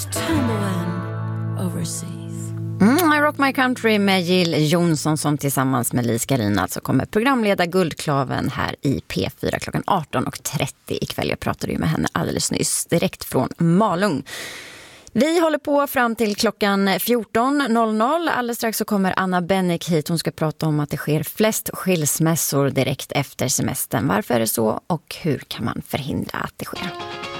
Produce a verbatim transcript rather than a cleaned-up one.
Mm, I Rock My Country med Jill Johnson som tillsammans med Lis Garin alltså kommer programleda Guldklaven här i P fyra klockan arton och trettio ikväll. Jag pratade ju med henne alldeles nyss direkt från Malung. Vi håller på fram till klockan fjorton noll noll. Alldeles strax så kommer Anna Bennick hit. Hon ska prata om att det sker flest skilsmässor direkt efter semestern. Varför är det så och hur kan man förhindra att det sker?